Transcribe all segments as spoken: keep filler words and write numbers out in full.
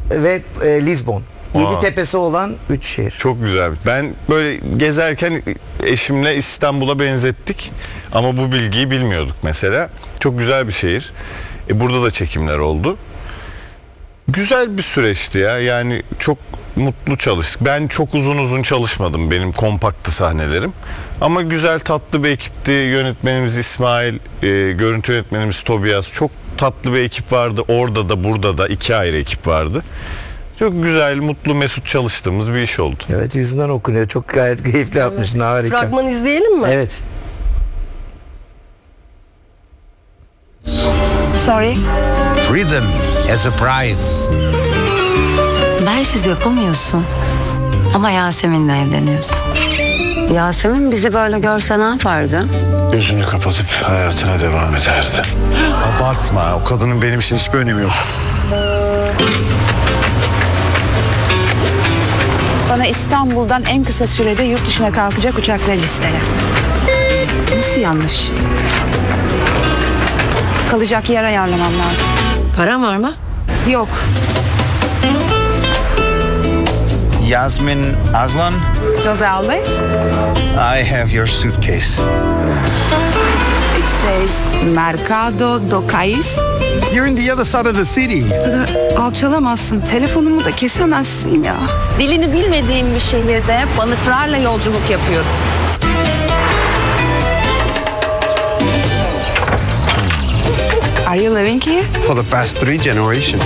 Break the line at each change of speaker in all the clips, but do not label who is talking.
ve e, Lisbon.
Aa.
Yedi tepesi olan üç şehir.
Çok güzel. Ben böyle gezerken eşimle İstanbul'a benzettik. Ama bu bilgiyi bilmiyorduk mesela. Çok güzel bir şehir. E burada da çekimler oldu. Güzel bir süreçti ya. Yani çok mutlu çalıştık. Ben çok uzun uzun çalışmadım. Benim kompaktı sahnelerim. Ama güzel, tatlı bir ekipti. Yönetmenimiz İsmail, e, görüntü yönetmenimiz Tobias. Çok tatlı bir ekip vardı. Orada da burada da iki ayrı ekip vardı. Çok güzel, mutlu, mesut çalıştığımız bir iş oldu.
Evet, yüzünden okunuyor. Çok gayet keyifli yapmışsın. Harika.
Fragman izleyelim mi?
Evet.
Sorry.
Freedom as a prize.
Bensiz yapamıyorsun. Ama Yasemin'le evleniyorsun. Yasemin bizi böyle görse ne yapardı?
Gözünü kapatıp hayatına devam ederdi.
Abartma. O kadının benim için hiçbir önemi yok.
Bana İstanbul'dan en kısa sürede yurt dışına kalkacak uçakları listele. Nasıl yanlış? Kalacak yer ayarlamam lazım.
Param var mı?
Yok.
Yasmin Aslan,
Jose Alves.
I have your suitcase.
It says Mercado do Cais.
You're in the other side of the city.
Bu kadar alçalamazsın. Telefonumu da kesemezsin ya.
Dilini bilmediğim bir şehirde balıklarla yolculuk yapıyorum.
Are you living here?
For the past three generations.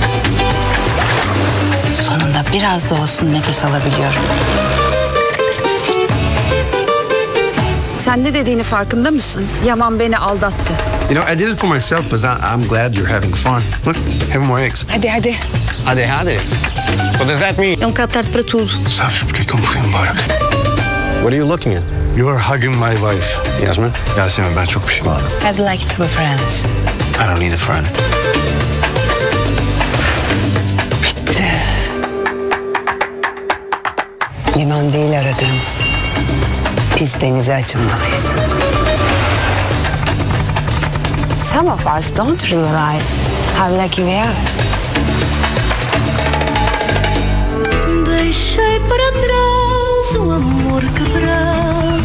Sonunda biraz da olsun nefes alabiliyorum.
Sen ne dediğini farkında mısın? Yaman beni aldattı.
You know, I did it for myself because I'm glad you're having fun. Look, have more eggs.
Hadi hadi.
Hadi hadi. What does that mean?
É um catar para tudo.
Sabes porque que eu me fui embora? What are you looking at? You are hugging my wife. Yasmin? Yasemin, ben çok pişmanım.
I'd like to be friends.
I don't need a friend.
Bitti. Liman değil aradığımız. Biz denize açılmalıyız. Some of us don't realize how lucky we are.
Deixei para trás um amor quebrado.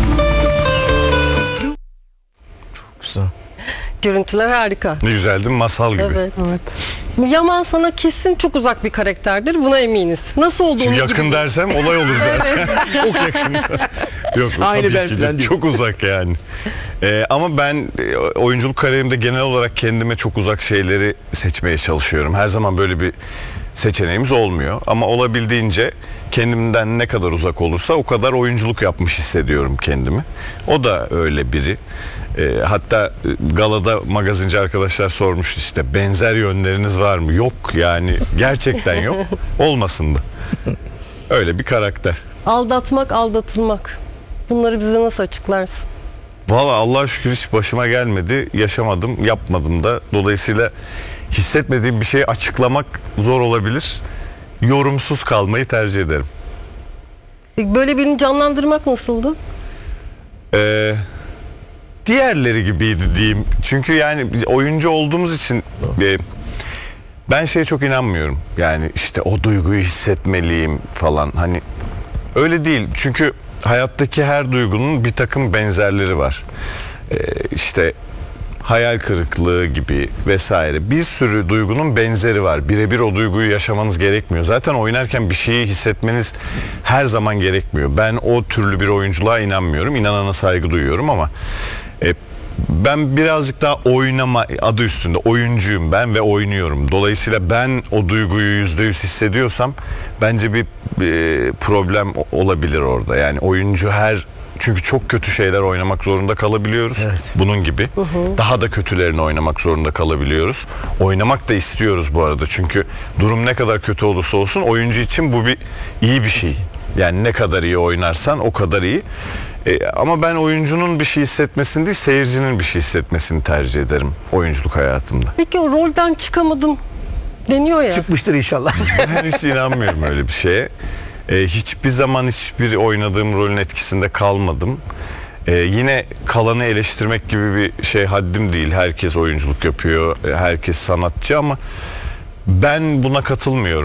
Güzel.
Görüntüler harika.
Ne güzel değil mi? Masal gibi.
Evet. evet. Şimdi Yaman sana kesin çok uzak bir karakterdir. Buna eminiz. Nasıl oldu
Şimdi
onun
yakın
gibi?
dersem olay olur zaten. Çok yakın. Yok,
Aynı
tabii
ben
ki de
falan değil.
çok uzak yani. Ee, ama ben e, oyunculuk kariyerimde genel olarak kendime çok uzak şeyleri seçmeye çalışıyorum. Her zaman böyle bir seçeneğimiz olmuyor. Ama olabildiğince kendimden ne kadar uzak olursa o kadar oyunculuk yapmış hissediyorum kendimi. O da öyle biri. E, hatta galada magazinci arkadaşlar sormuştu işte benzer yönleriniz var mı? Yok yani gerçekten yok. Olmasın da. Öyle bir karakter.
Aldatmak, aldatılmak. Bunları bize nasıl açıklarsın?
Valla Allah'a şükür hiç başıma gelmedi. Yaşamadım, yapmadım da. Dolayısıyla hissetmediğim bir şeyi açıklamak zor olabilir. Yorumsuz kalmayı tercih ederim.
Böyle birini canlandırmak nasıldı?
Eee Diğerleri gibiydi diyeyim. Çünkü yani oyuncu olduğumuz için e, ben şeye çok inanmıyorum. Yani işte o duyguyu hissetmeliyim falan. Hani öyle değil. Çünkü hayattaki her duygunun bir takım benzerleri var. E, işte hayal kırıklığı gibi vesaire. Bir sürü duygunun benzeri var. Birebir o duyguyu yaşamanız gerekmiyor. Zaten oynarken bir şeyi hissetmeniz her zaman gerekmiyor. Ben o türlü bir oyunculuğa inanmıyorum. İnanana saygı duyuyorum ama e, ben birazcık daha oynama adı üstünde oyuncuyum ben ve oynuyorum. Dolayısıyla ben o duyguyu yüzde yüz hissediyorsam bence bir e, problem olabilir orada. Yani oyuncu her çünkü çok kötü şeyler oynamak zorunda kalabiliyoruz.
Evet.
Bunun gibi. Hı hı. Daha da kötülerini oynamak zorunda kalabiliyoruz. Oynamak da istiyoruz bu arada. Çünkü durum ne kadar kötü olursa olsun oyuncu için bu bir iyi bir şey. Yani ne kadar iyi oynarsan o kadar iyi. E, ama ben oyuncunun bir şey hissetmesini değil, seyircinin bir şey hissetmesini tercih ederim oyunculuk hayatımda.
Peki o rolden çıkamadım deniyor ya.
Çıkmıştır inşallah.
Ben hiç inanmıyorum öyle bir şeye. Ee, hiçbir zaman hiçbir oynadığım rolün etkisinde kalmadım. Ee, yine kalanı eleştirmek gibi bir şey haddim değil. Herkes oyunculuk yapıyor, herkes sanatçı ama ben buna katılmıyorum.